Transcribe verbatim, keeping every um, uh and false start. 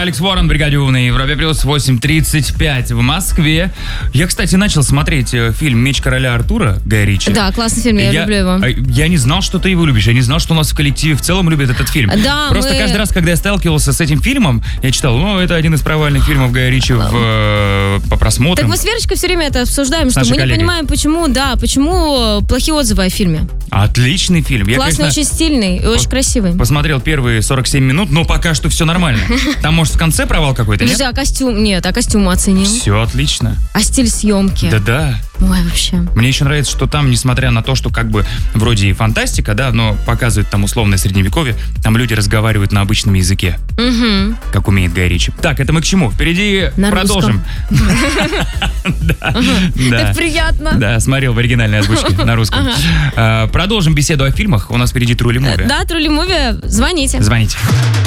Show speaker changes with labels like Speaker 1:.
Speaker 1: Алекс Уоррен, бригаде У на Европе плюс восемь тридцать пять в Москве. Я, кстати, начал смотреть фильм «Меч короля Артура» Гая Ричи.
Speaker 2: Да, классный фильм, я, я люблю его.
Speaker 1: Я не знал, что ты его любишь. Я не знал, что у нас в коллективе в целом любят этот фильм.
Speaker 2: Да,
Speaker 1: Просто
Speaker 2: мы...
Speaker 1: каждый раз, когда я сталкивался с этим фильмом, я читал, ну, это один из провальных фильмов Гая Ричи в, по просмотрам.
Speaker 2: Так мы с Верочкой все время это обсуждаем, что мы
Speaker 1: коллегой.
Speaker 2: не понимаем, почему, да, почему плохие отзывы о фильме.
Speaker 1: Отличный фильм. Я,
Speaker 2: Классный,
Speaker 1: конечно,
Speaker 2: очень стильный и очень красивый.
Speaker 1: Посмотрел первые сорок семь минут, но пока что все нормально. Там, может, в конце провал какой-то, нет?
Speaker 2: А костюм, нет, а костюм оценил.
Speaker 1: Все отлично.
Speaker 2: А стиль съемки?
Speaker 1: Да-да.
Speaker 2: Ой, вообще.
Speaker 1: Мне еще нравится, что там, несмотря на то, что как бы вроде и фантастика, да, но показывает там условное средневековье, там люди разговаривают на обычном языке,
Speaker 2: угу.
Speaker 1: как умеет Гай Ричи. Так, это мы к чему? Впереди
Speaker 2: на
Speaker 1: продолжим.
Speaker 2: Так приятно.
Speaker 1: Да, смотрел в оригинальной озвучке на русском. Продолжим беседу о фильмах. У нас впереди Трули Муви.
Speaker 2: Да, Трули Муви. Звоните.
Speaker 1: Звоните.